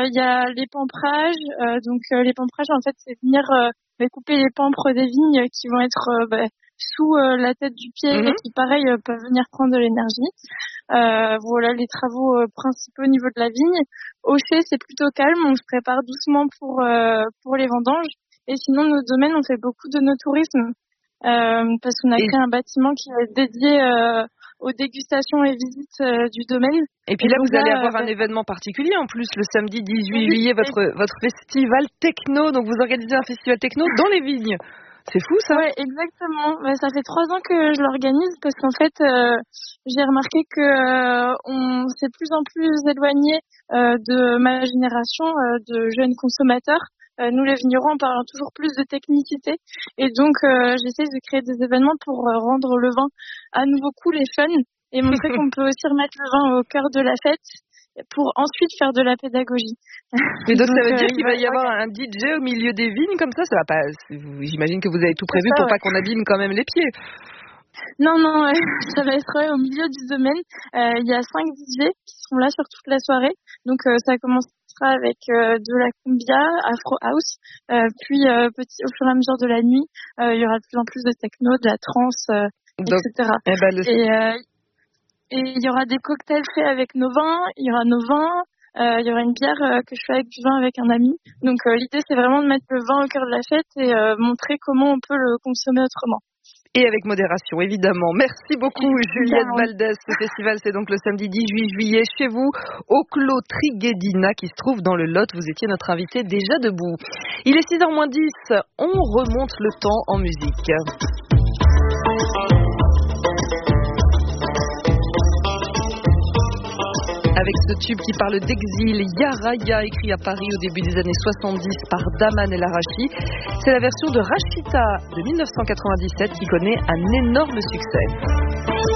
y a les pamprages. Les pamprages, en fait, c'est venir couper les pampres des vignes qui vont être sous la tête du pied et qui, pareil, peuvent venir prendre de l'énergie. Voilà les travaux principaux au niveau de la vigne. Au chai, c'est plutôt calme. On se prépare doucement pour les vendanges. Et sinon, nos domaines, on fait beaucoup de no-tourisme parce qu'on a créé un bâtiment qui est dédié aux dégustations et visites du domaine. Et puis là, vous allez avoir un événement particulier en plus, le samedi 18 juillet, votre festival techno. Donc vous organisez un festival techno dans les vignes. C'est fou ça. Ouais, exactement. Ça fait 3 ans que je l'organise parce qu'en fait, j'ai remarqué que on s'est de plus en plus éloigné de ma génération de jeunes consommateurs. Nous les vignerons, on parle toujours plus de technicité et donc j'essaie de créer des événements pour rendre le vin à nouveau cool et fun et montrer qu'on peut aussi remettre le vin au cœur de la fête pour ensuite faire de la pédagogie. Mais donc ça veut dire qu'il va y avoir un DJ au milieu des vignes comme ça va pas. J'imagine que vous avez tout prévu pour pas qu'on abîme quand même les pieds. Non, ça va être au milieu du domaine. Il y a 5 DJ qui seront là sur toute la soirée. Donc ça commencera avec de la cumbia, afro house, puis au fur et à mesure de la nuit, il y aura de plus en plus de techno, de la trance, etc. Et il y aura des cocktails faits avec nos vins, il y aura nos vins, il y aura une bière que je fais avec du vin avec un ami. Donc l'idée c'est vraiment de mettre le vin au cœur de la fête et montrer comment on peut le consommer autrement. Et avec modération, évidemment. Merci beaucoup, Juliette Valdès. Ce festival, c'est donc le samedi 18 juillet chez vous, au Clos Triguedina, qui se trouve dans le Lot. Vous étiez notre invité déjà debout. Il est 6h-10. On remonte le temps en musique. Avec ce tube qui parle d'exil, Yaraya, écrit à Paris au début des années 70 par Daman El Arachi. C'est la version de Rachita de 1997 qui connaît un énorme succès.